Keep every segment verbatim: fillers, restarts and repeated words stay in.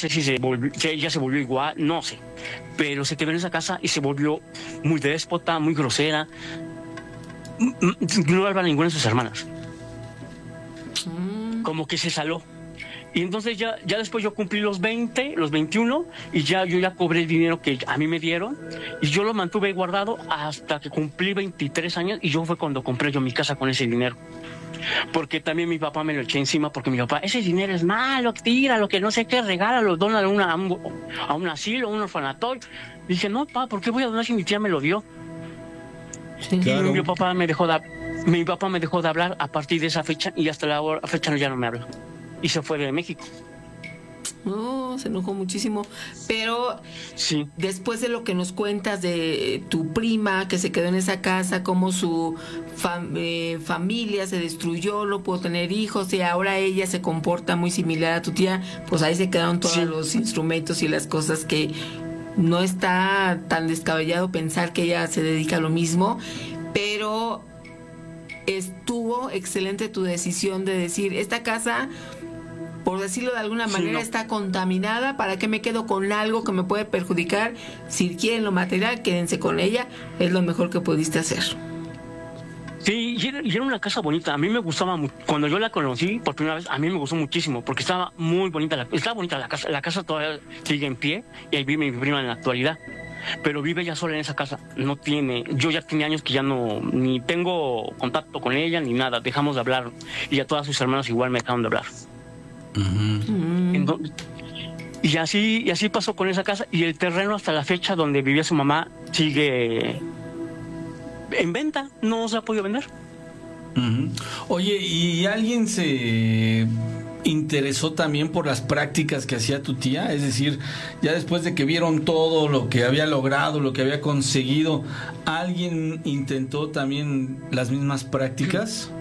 sé si, se volvió, si ella se volvió igual, no sé. Pero se quedó en esa casa y se volvió muy déspota, muy grosera. No hablaba ninguna de sus hermanas. Mm. Como que se saló. Y entonces ya, ya después yo cumplí los veinte, los veintiuno, y ya yo ya cobré el dinero que a mí me dieron, y yo lo mantuve guardado hasta que cumplí veintitrés años, y yo fue cuando compré yo mi casa con ese dinero. Porque también mi papá me lo eché encima, porque mi papá, ese dinero es malo, tíralo, que no sé qué, regálalo, dónalo a, una, a un asilo, a un orfanatorio. Y dije, no, papá, ¿por qué voy a donar si mi tía me lo dio? Sí, claro. Y mi papá me dejó de, mi papá me dejó de hablar a partir de esa fecha, y hasta la fecha ya no me habla. Y se fue de México. No, se enojó muchísimo. Pero sí, después de lo que nos cuentas de tu prima que se quedó en esa casa, cómo su fam- eh, familia se destruyó, no pudo tener hijos y ahora ella se comporta muy similar a tu tía, pues ahí se quedaron todos sí. los instrumentos y las cosas que no está tan descabellado pensar que ella se dedica a lo mismo, pero estuvo excelente tu decisión de decir, esta casa, por decirlo de alguna manera, sí, no. está contaminada, ¿para qué me quedo con algo que me puede perjudicar? Si quieren lo material, quédense con ella, es lo mejor que pudiste hacer. Sí, y era, y era una casa bonita, a mí me gustaba mucho. Cuando yo la conocí por primera vez, a mí me gustó muchísimo, porque estaba muy bonita, la, estaba bonita la casa, la casa todavía sigue en pie, y ahí vive mi prima en la actualidad. Pero vive ella sola en esa casa, no tiene, yo ya tiene años que ya no, ni tengo contacto con ella, ni nada, dejamos de hablar, y a todas sus hermanas igual me dejaron de hablar. Uh-huh. Entonces, y así y así pasó con esa casa, y el terreno hasta la fecha donde vivía su mamá sigue en venta, no se ha podido vender. Uh-huh. Oye, ¿y alguien se interesó también por las prácticas que hacía tu tía? Es decir, ya después de que vieron todo lo que había logrado, lo que había conseguido, ¿alguien intentó también las mismas prácticas?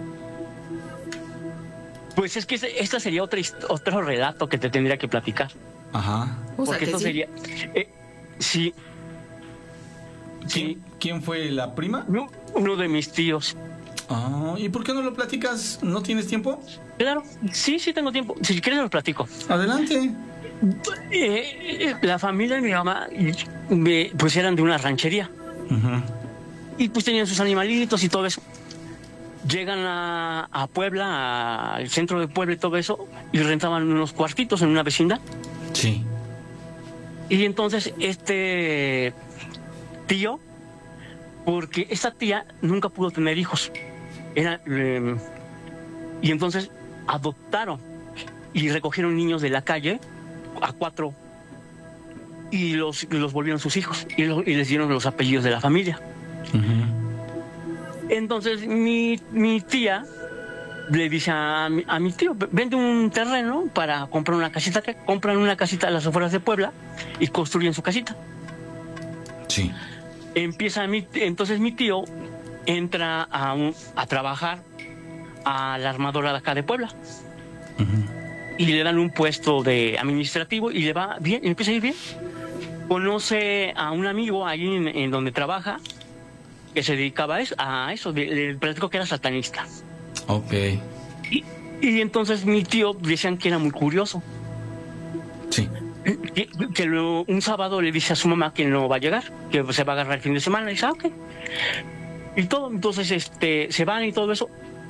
Pues es que esta sería otra, otro relato que te tendría que platicar. Ajá. O sea, porque esto sí. sería... Eh, sí. ¿Quién, sí. ¿Quién fue la prima? Uno de mis tíos. Ah, ¿y por qué no lo platicas? ¿No tienes tiempo? Claro, sí, sí tengo tiempo. Si quieres lo platico. Adelante. Eh, la familia de mi mamá, pues eran de una ranchería. Uh-huh. Y pues tenían sus animalitos y todo eso. Llegan a, a Puebla, al centro de Puebla y todo eso, y rentaban unos cuartitos en una vecindad. Sí. Y entonces este tío, porque esta tía nunca pudo tener hijos, era, eh, y entonces adoptaron y recogieron niños de la calle a cuatro y los, los volvieron sus hijos y, lo, y les dieron los apellidos de la familia. Uh-huh. Entonces mi, mi tía le dice a mi, a mi tío, vende un terreno para comprar una casita, que compran una casita a las afueras de Puebla y construyen su casita. Sí. Empieza mi, entonces mi tío entra a, un, a trabajar a la armadora de acá de Puebla. Uh-huh. Y le dan un puesto de administrativo y le va bien, empieza a ir bien. Conoce a un amigo ahí en, en donde trabaja, que se dedicaba a eso, a eso le, le platico que era satanista. Ok. Y, y entonces mi tío decían que era muy curioso. Sí. Que, que lo, un sábado le dice a su mamá que no va a llegar, que se va a agarrar el fin de semana, y dice, ah, ok. Y todo, entonces este, se van y todo eso,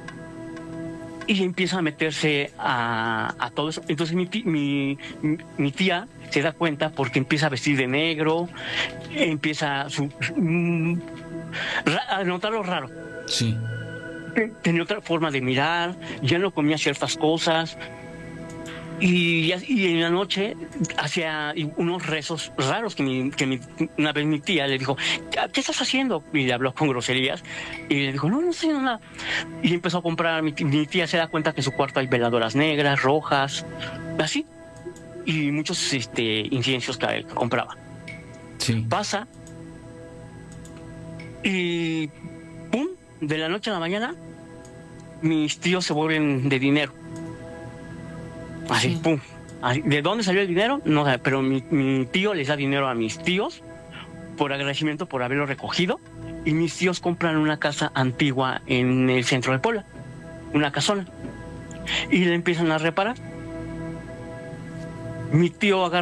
y empieza a meterse a, a todo eso. Entonces mi, mi, mi tía se da cuenta porque empieza a vestir de negro, empieza su, mm, a notar lo raro. Sí. Tenía otra forma de mirar, ya no comía ciertas cosas. Y, y en la noche hacía unos rezos raros que, mi, que mi, una vez mi tía le dijo, ¿qué estás haciendo? Y le habló con groserías y le dijo, no, no estoy haciendo nada. Y empezó a comprar, mi, mi tía se da cuenta que en su cuarto hay veladoras negras, rojas, así, y muchos este, inciensos que, que compraba. Sí. Pasa y pum, de la noche a la mañana mis tíos se vuelven de dinero. Así, sí. Pum. Así, ¿de dónde salió el dinero? No sé, pero mi, mi tío les da dinero a mis tíos por agradecimiento por haberlo recogido, y mis tíos compran una casa antigua en el centro de Puebla, una casona, y la empiezan a reparar. Mi tío agarra